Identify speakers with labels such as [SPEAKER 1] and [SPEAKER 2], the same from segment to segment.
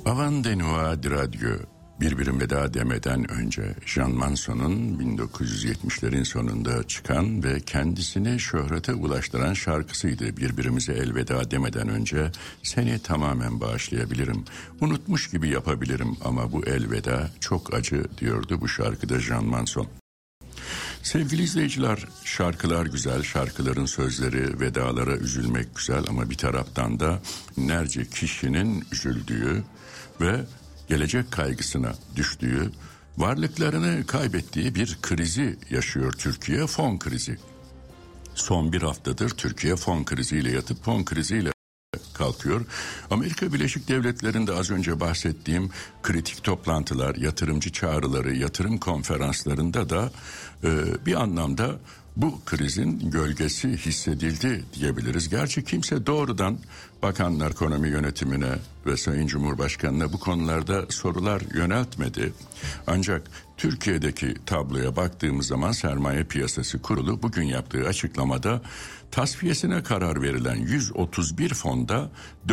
[SPEAKER 1] Avant de Noix de Radio, bir veda demeden önce Jean Manson'un 1970'lerin sonunda çıkan ve kendisini şöhrete ulaştıran şarkısıydı. Birbirimize elveda demeden önce seni tamamen bağışlayabilirim, unutmuş gibi yapabilirim ama bu elveda çok acı diyordu bu şarkıda Jean Manson. Sevgili izleyiciler, şarkılar güzel, şarkıların sözleri, vedalara üzülmek güzel ama bir taraftan da binlerce kişinin üzüldüğü ve gelecek kaygısına düştüğü, varlıklarını kaybettiği bir krizi yaşıyor Türkiye, fon krizi. Son bir haftadır Türkiye fon kriziyle yatıp fon kriziyle kalkıyor. Amerika Birleşik Devletleri'nde az önce bahsettiğim kritik toplantılar, yatırımcı çağrıları, yatırım konferanslarında da bir anlamda bu krizin gölgesi hissedildi diyebiliriz. Gerçi kimse doğrudan bakanlar ekonomi yönetimine ve Sayın Cumhurbaşkanı'na bu konularda sorular yöneltmedi. Ancak Türkiye'deki tabloya baktığımız zaman Sermaye Piyasası Kurulu bugün yaptığı açıklamada tasfiyesine karar verilen 131 fonda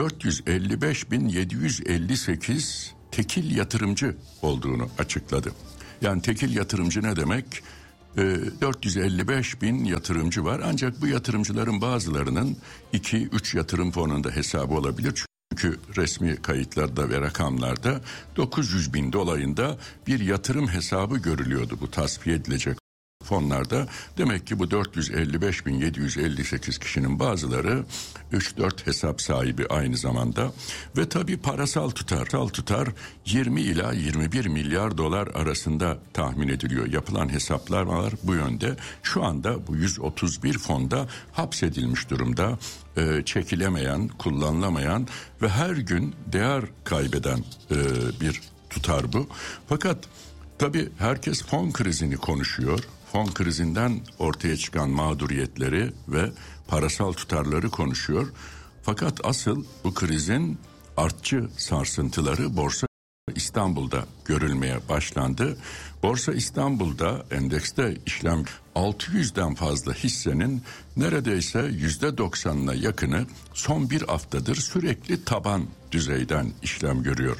[SPEAKER 1] 455.758 tekil yatırımcı olduğunu açıkladı. Yani tekil yatırımcı ne demek? 455 bin yatırımcı var ancak bu yatırımcıların bazılarının 2-3 yatırım fonunda hesabı olabilir. Çünkü resmi kayıtlarda ve rakamlarda 900 bin dolayında bir yatırım hesabı görülüyordu bu tasfiye edilecek fonlarda. Demek ki bu 455.758 kişinin bazıları 3-4 hesap sahibi aynı zamanda ve tabii parasal tutar 20 ila 21 milyar dolar arasında tahmin ediliyor. Yapılan hesaplar var bu yönde. Şu anda bu 131 fonda hapsedilmiş durumda. Çekilemeyen, kullanılamayan ve her gün değer kaybeden bir tutar bu. Fakat tabii herkes fon krizini konuşuyor. Fon krizinden ortaya çıkan mağduriyetleri ve parasal tutarları konuşuyor. Fakat asıl bu krizin artçı sarsıntıları Borsa İstanbul'da görülmeye başlandı. Borsa İstanbul'da endekste işlem 600'den fazla hissenin neredeyse %90'ına yakını son bir haftadır sürekli taban düzeyden işlem görüyor.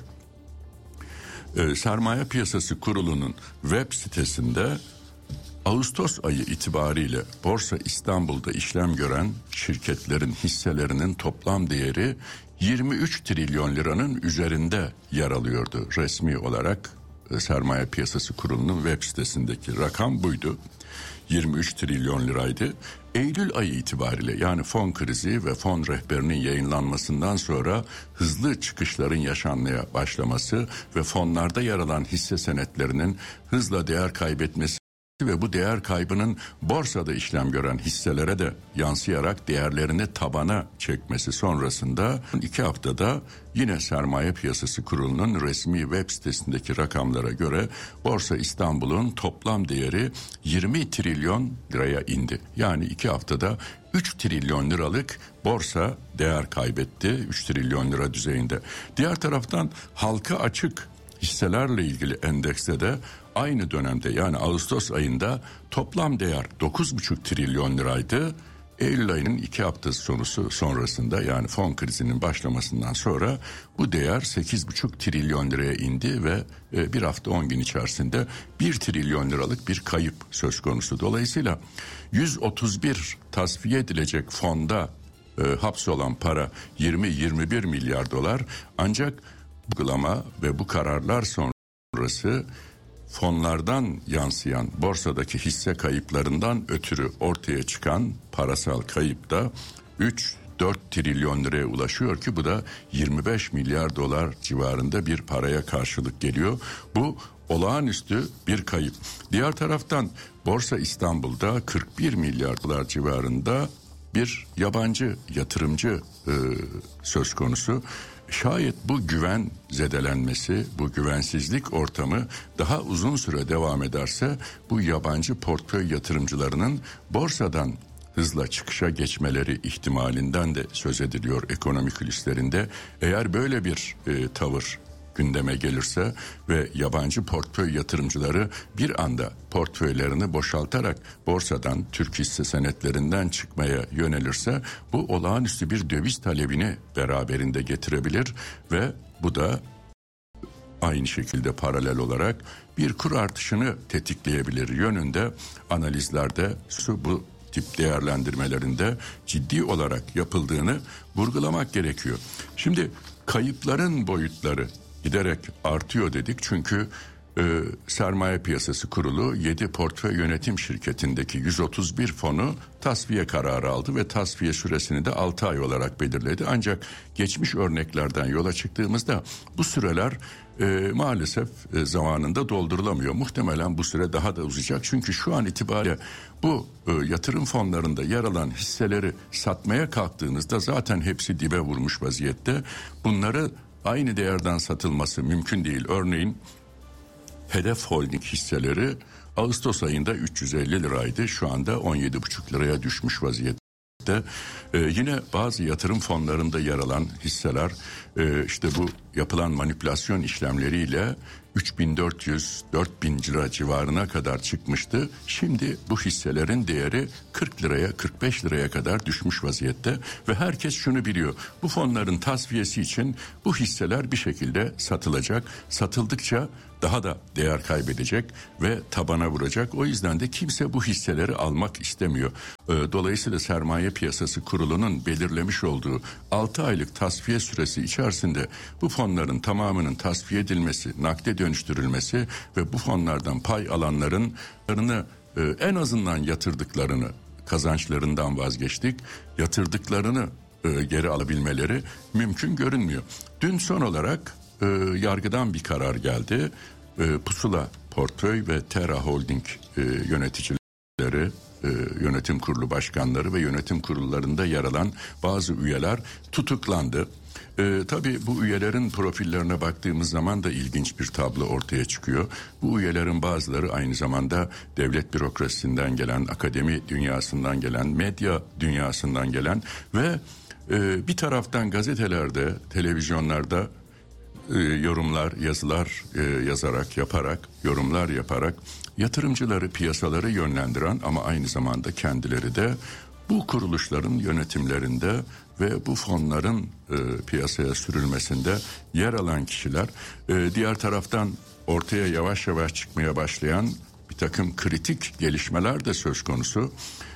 [SPEAKER 1] Sermaye Piyasası Kurulu'nun web sitesinde Ağustos ayı itibariyle Borsa İstanbul'da işlem gören şirketlerin hisselerinin toplam değeri 23 trilyon liranın üzerinde yer alıyordu. Resmi olarak Sermaye Piyasası Kurulu'nun web sitesindeki rakam buydu. 23 trilyon liraydı. Eylül ayı itibariyle yani fon krizi ve fon rehberinin yayınlanmasından sonra hızlı çıkışların yaşanmaya başlaması ve fonlarda yer alan hisse senetlerinin hızla değer kaybetmesi ve bu değer kaybının borsada işlem gören hisselere de yansıyarak değerlerini tabana çekmesi sonrasında 2 haftada yine Sermaye Piyasası Kurulu'nun resmi web sitesindeki rakamlara göre Borsa İstanbul'un toplam değeri 20 trilyon liraya indi. Yani 2 haftada 3 trilyon liralık borsa değer kaybetti, 3 trilyon lira düzeyinde. Diğer taraftan halka açık hisselerle ilgili endekste de aynı dönemde yani Ağustos ayında toplam değer 9,5 trilyon liraydı. Eylül ayının 2 haftası sonrasında yani fon krizinin başlamasından sonra bu değer 8,5 trilyon liraya indi ve bir hafta 10 gün içerisinde 1 trilyon liralık bir kayıp söz konusu. Dolayısıyla 131 tasfiye edilecek fonda hapsolan para 20-21 milyar dolar ancak uygulama ve bu kararlar sonrası fonlardan yansıyan borsadaki hisse kayıplarından ötürü ortaya çıkan parasal kayıp da 3-4 trilyon liraya ulaşıyor ki bu da 25 milyar dolar civarında bir paraya karşılık geliyor. Bu olağanüstü bir kayıp. Diğer taraftan Borsa İstanbul'da 41 milyar dolar civarında bir yabancı yatırımcı söz konusu. Şayet bu güven zedelenmesi, bu güvensizlik ortamı daha uzun süre devam ederse bu yabancı portföy yatırımcılarının borsadan hızla çıkışa geçmeleri ihtimalinden de söz ediliyor ekonomi kulislerinde. Eğer böyle bir tavır gündeme gelirse ve yabancı portföy yatırımcıları bir anda portföylerini boşaltarak borsadan, Türk hisse senetlerinden çıkmaya yönelirse bu olağanüstü bir döviz talebini beraberinde getirebilir ve bu da aynı şekilde paralel olarak bir kur artışını tetikleyebilir yönünde analizlerde bu tip değerlendirmelerinde ciddi olarak yapıldığını vurgulamak gerekiyor. Şimdi kayıpların boyutları giderek artıyor dedik çünkü Sermaye Piyasası Kurulu 7 portföy yönetim şirketindeki 131 fonu tasfiye kararı aldı ve tasfiye süresini de 6 ay olarak belirledi. Ancak geçmiş örneklerden yola çıktığımızda bu süreler maalesef zamanında doldurulamıyor. Muhtemelen bu süre daha da uzayacak. Çünkü şu an itibariyle bu yatırım fonlarında yer alan hisseleri satmaya kalktığınızda zaten hepsi dibe vurmuş vaziyette. Bunları aynı değerden satılması mümkün değil. Örneğin Hedef Holding hisseleri Ağustos ayında 350 liraydı. Şu anda 17,5 liraya düşmüş vaziyette. Yine bazı yatırım fonlarında yer alan hisseler işte bu yapılan manipülasyon işlemleriyle 3.400-4.000 lira civarına kadar çıkmıştı. Şimdi bu hisselerin değeri 40 liraya 45 liraya kadar düşmüş vaziyette ve herkes şunu biliyor. Bu fonların tasfiyesi için bu hisseler bir şekilde satılacak. Satıldıkça daha da değer kaybedecek ve tabana vuracak. O yüzden de kimse bu hisseleri almak istemiyor. Dolayısıyla Sermaye Piyasası Kurulu'nun belirlemiş olduğu 6 aylık tasfiye süresi içerisinde bu fonların tamamının tasfiye edilmesi, nakde dönüştürülmesi ve bu fonlardan pay alanların en azından yatırdıklarını, kazançlarından vazgeçtik, yatırdıklarını geri alabilmeleri mümkün görünmüyor. Dün son olarak yargıdan bir karar geldi. Pusula Portföy ve Terra Holding yöneticileri, yönetim kurulu başkanları ve yönetim kurullarında yer alan bazı üyeler tutuklandı. Tabii bu üyelerin profillerine baktığımız zaman da ilginç bir tablo ortaya çıkıyor. Bu üyelerin bazıları aynı zamanda devlet bürokrasisinden gelen, akademi dünyasından gelen, medya dünyasından gelen ve bir taraftan gazetelerde, televizyonlarda yorumlar, yazılar yaparak, yorumlar yaparak yatırımcıları, piyasaları yönlendiren ama aynı zamanda kendileri de bu kuruluşların yönetimlerinde ve bu fonların piyasaya sürülmesinde yer alan kişiler. Diğer taraftan ortaya yavaş yavaş çıkmaya başlayan bir takım kritik gelişmeler de söz konusu.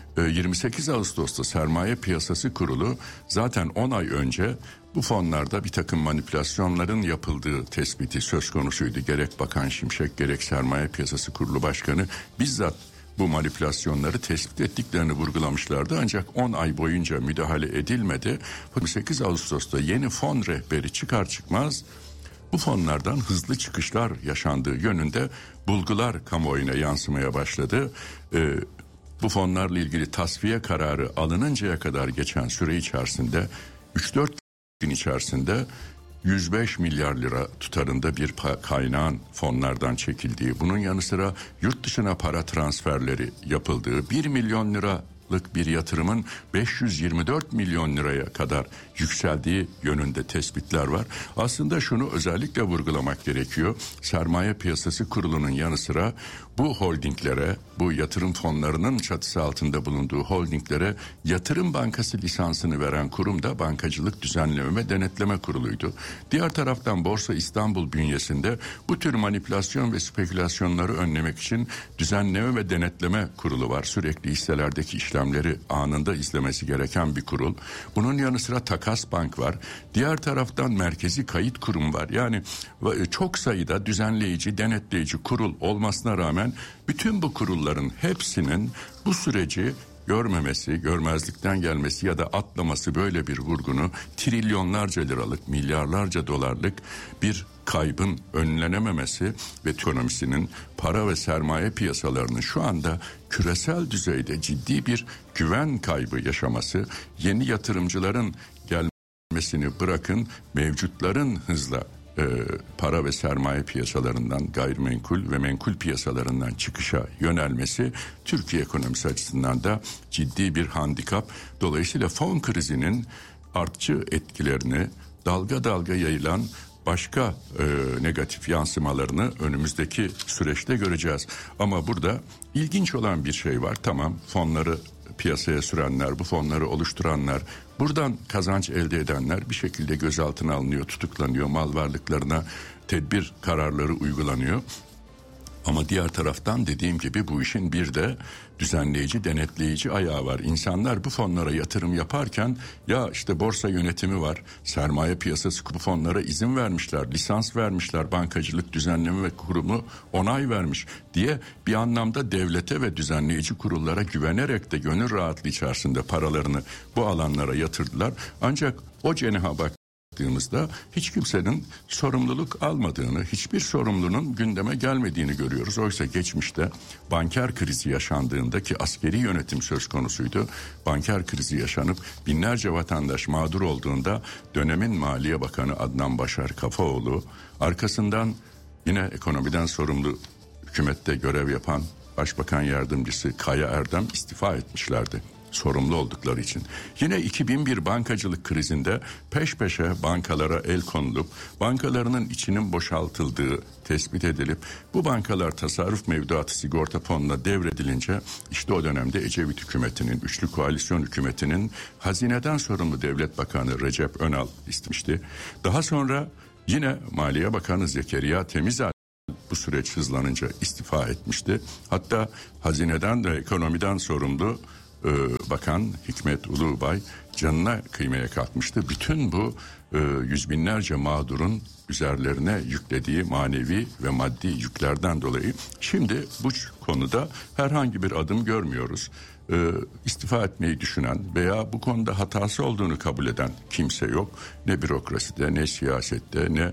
[SPEAKER 1] 28 Ağustos'ta Sermaye Piyasası Kurulu zaten 10 ay önce bu fonlarda bir takım manipülasyonların yapıldığı tespiti söz konusuydu. Gerek Bakan Şimşek gerek Sermaye Piyasası Kurulu Başkanı bizzat bu manipülasyonları tespit ettiklerini vurgulamışlardı. Ancak 10 ay boyunca müdahale edilmedi. 28 Ağustos'ta yeni fon rehberi çıkar çıkmaz bu fonlardan hızlı çıkışlar yaşandığı yönünde bulgular kamuoyuna yansımaya başladı. Bu fonlarla ilgili tasfiye kararı alınıncaya kadar geçen süre içerisinde 3-4 gün içerisinde 105 milyar lira tutarında bir kaynağın fonlardan çekildiği, bunun yanı sıra yurt dışına para transferleri yapıldığı, 1 milyon liralık bir yatırımın 524 milyon liraya kadar yükseldiği yönünde tespitler var. Aslında şunu özellikle vurgulamak gerekiyor. Sermaye Piyasası Kurulu'nun yanı sıra bu holdinglere, bu yatırım fonlarının çatısı altında bulunduğu holdinglere yatırım bankası lisansını veren kurum da Bankacılık Düzenleme ve Denetleme Kurulu'ydu. Diğer taraftan Borsa İstanbul bünyesinde bu tür manipülasyon ve spekülasyonları önlemek için Düzenleme ve Denetleme Kurulu var. Sürekli hisselerdeki işlemleri anında izlemesi gereken bir kurul. Bunun yanı sıra Takas Bank var. Diğer taraftan Merkezi Kayıt Kurum var. Yani çok sayıda düzenleyici, denetleyici kurul olmasına rağmen bütün bu kurulların hepsinin bu süreci görmemesi, görmezlikten gelmesi ya da atlaması böyle bir vurgunu trilyonlarca liralık, milyarlarca dolarlık bir kaybın önlenememesi ve ekonomisinin, para ve sermaye piyasalarının şu anda küresel düzeyde ciddi bir güven kaybı yaşaması, yeni yatırımcıların gelmesini bırakın mevcutların hızla para ve sermaye piyasalarından gayrimenkul ve menkul piyasalarından çıkışa yönelmesi Türkiye ekonomisi açısından da ciddi bir handikap. Dolayısıyla fon krizinin artçı etkilerini dalga dalga yayılan başka negatif yansımalarını önümüzdeki süreçte göreceğiz. Ama burada ilginç olan bir şey var. Tamam, fonları piyasaya sürenler, bu fonları oluşturanlar, buradan kazanç elde edenler bir şekilde gözaltına alınıyor, tutuklanıyor, mal varlıklarına tedbir kararları uygulanıyor. Ama diğer taraftan dediğim gibi bu işin bir de düzenleyici, denetleyici ayağı var. İnsanlar bu fonlara yatırım yaparken ya işte borsa yönetimi var, sermaye piyasası bu fonlara izin vermişler, lisans vermişler, bankacılık düzenleme ve kurumu onay vermiş diye bir anlamda devlete ve düzenleyici kurullara güvenerek de gönül rahatlığı içerisinde paralarını bu alanlara yatırdılar. Ancak o cenaha baktığımızda hiç kimsenin sorumluluk almadığını, hiçbir sorumlunun gündeme gelmediğini görüyoruz. Oysa geçmişte banker krizi yaşandığında, ki askeri yönetim söz konusuydu, banker krizi yaşanıp binlerce vatandaş mağdur olduğunda dönemin Maliye Bakanı Adnan Başar Kafaoğlu, arkasından yine ekonomiden sorumlu hükümette görev yapan Başbakan Yardımcısı Kaya Erdem istifa etmişlerdi, sorumlu oldukları için. Yine 2001 bankacılık krizinde peş peşe bankalara el konulup bankalarının içinin boşaltıldığı tespit edilip bu bankalar tasarruf mevduatı sigorta fonuna devredilince işte o dönemde Ecevit hükümetinin, üçlü koalisyon hükümetinin hazineden sorumlu devlet bakanı Recep Önal istemişti. Daha sonra yine Maliye Bakanı Zekeriya Temizal bu süreç hızlanınca istifa etmişti. Hatta hazineden de ekonomiden sorumlu Bakan Hikmet Ulubay canına kıymaya kalkmıştı. Bütün bu yüz binlerce mağdurun üzerlerine yüklediği manevi ve maddi yüklerden dolayı şimdi bu konuda herhangi bir adım görmüyoruz. İstifa etmeyi düşünen veya bu konuda hatası olduğunu kabul eden kimse yok. Ne bürokraside, ne siyasette, ne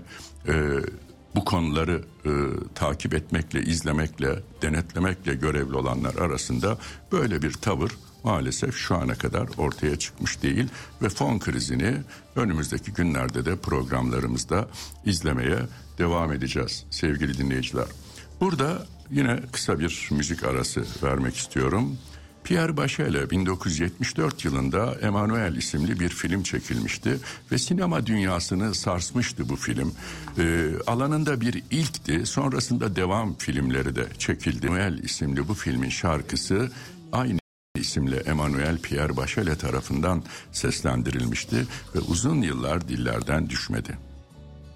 [SPEAKER 1] bu konuları takip etmekle, izlemekle, denetlemekle görevli olanlar arasında böyle bir tavır maalesef şu ana kadar ortaya çıkmış değil ve fon krizini önümüzdeki günlerde de programlarımızda izlemeye devam edeceğiz sevgili dinleyiciler. Burada yine kısa bir müzik arası vermek istiyorum. Pierre Bachelet 1974 yılında Emmanuel isimli bir film çekilmişti ve sinema dünyasını sarsmıştı bu film. Alanında bir ilkti, sonrasında devam filmleri de çekildi. Emmanuel isimli bu filmin şarkısı aynı isimle Emmanuel Pierre Bachelet tarafından seslendirilmişti ve uzun yıllar dillerden düşmedi.